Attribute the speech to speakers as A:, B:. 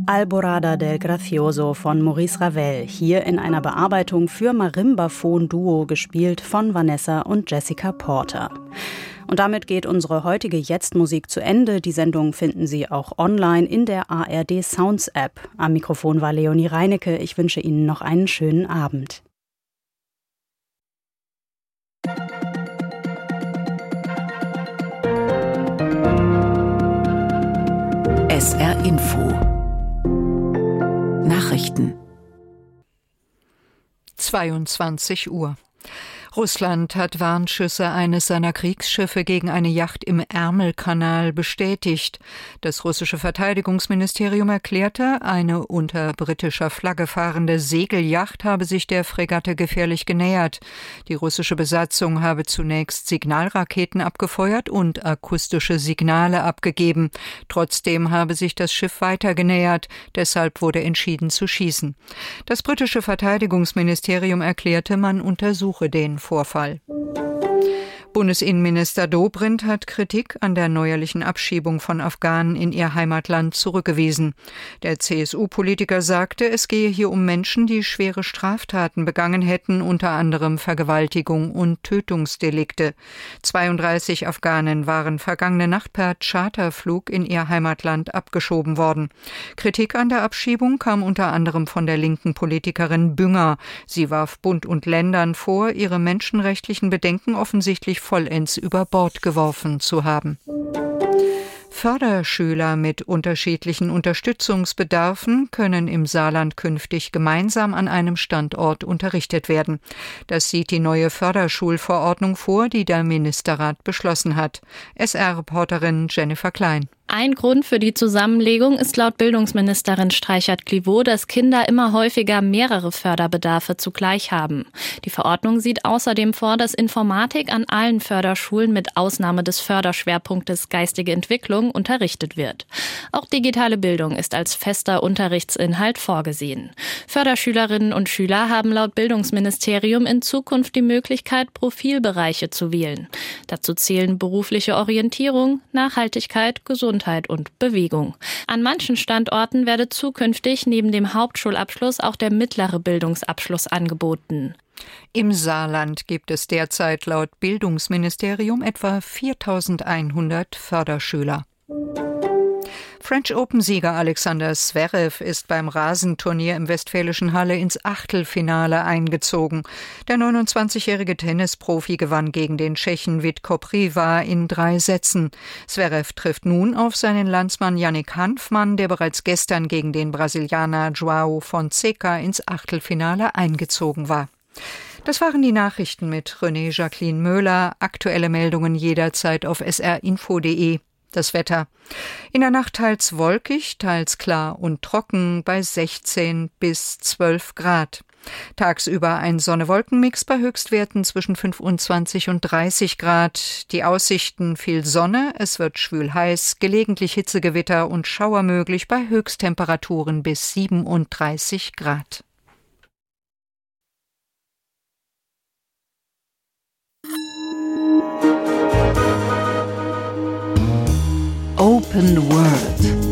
A: Alborada del Gracioso von Maurice Ravel, hier in einer Bearbeitung für Marimbaphon-Duo, gespielt von Vanessa und Jessica Porter. Und damit geht unsere heutige Jetzt-Musik zu Ende. Die Sendung finden Sie auch online in der ARD Sounds App. Am Mikrofon war Leonie Reinecke. Ich wünsche Ihnen noch einen schönen Abend.
B: SR Info Nachrichten
C: 22 Uhr. Russland hat Warnschüsse eines seiner Kriegsschiffe gegen eine Yacht im Ärmelkanal bestätigt. Das russische Verteidigungsministerium erklärte, eine unter britischer Flagge fahrende Segelyacht habe sich der Fregatte gefährlich genähert. Die russische Besatzung habe zunächst Signalraketen abgefeuert und akustische Signale abgegeben. Trotzdem habe sich das Schiff weiter genähert. Deshalb wurde entschieden zu schießen. Das britische Verteidigungsministerium erklärte, man untersuche den Vorfall. Bundesinnenminister Dobrindt hat Kritik an der neuerlichen Abschiebung von Afghanen in ihr Heimatland zurückgewiesen. Der CSU-Politiker sagte, es gehe hier um Menschen, die schwere Straftaten begangen hätten, unter anderem Vergewaltigung und Tötungsdelikte. 32 Afghanen waren vergangene Nacht per Charterflug in ihr Heimatland abgeschoben worden. Kritik an der Abschiebung kam unter anderem von der linken Politikerin Bünger. Sie warf Bund und Ländern vor, ihre menschenrechtlichen Bedenken offensichtlich vollends über Bord geworfen zu haben. Förderschüler mit unterschiedlichen Unterstützungsbedarfen können im Saarland künftig gemeinsam an einem Standort unterrichtet werden. Das sieht die neue Förderschulverordnung vor, die der Ministerrat beschlossen hat. SR-Reporterin Jennifer Klein.
D: Ein Grund für die Zusammenlegung ist laut Bildungsministerin Streichert-Clivaux, dass Kinder immer häufiger mehrere Förderbedarfe zugleich haben. Die Verordnung sieht außerdem vor, dass Informatik an allen Förderschulen mit Ausnahme des Förderschwerpunktes geistige Entwicklung unterrichtet wird. Auch digitale Bildung ist als fester Unterrichtsinhalt vorgesehen. Förderschülerinnen und Schüler haben laut Bildungsministerium in Zukunft die Möglichkeit, Profilbereiche zu wählen. Dazu zählen berufliche Orientierung, Nachhaltigkeit, Gesundheit und Bewegung. An manchen Standorten werde zukünftig neben dem Hauptschulabschluss auch der mittlere Bildungsabschluss angeboten.
C: Im Saarland gibt es derzeit laut Bildungsministerium etwa 4.100 Förderschüler. French Open-Sieger Alexander Zverev ist beim Rasenturnier im Westfälischen Halle ins Achtelfinale eingezogen. Der 29-jährige Tennisprofi gewann gegen den Tschechen Vít Kopriva in 3 Sätzen. Zverev trifft nun auf seinen Landsmann Yannick Hanfmann, der bereits gestern gegen den Brasilianer João Fonseca ins Achtelfinale eingezogen war. Das waren die Nachrichten mit René Jacqueline Möhler. Aktuelle Meldungen jederzeit auf srinfo.de. Das Wetter. In der Nacht teils wolkig, teils klar und trocken bei 16 bis 12 Grad. Tagsüber ein Sonne-Wolken-Mix bei Höchstwerten zwischen 25 und 30 Grad. Die Aussichten: viel Sonne, es wird schwül heiß, gelegentlich Hitzegewitter und Schauer möglich bei Höchsttemperaturen bis 37 Grad.
B: Open World.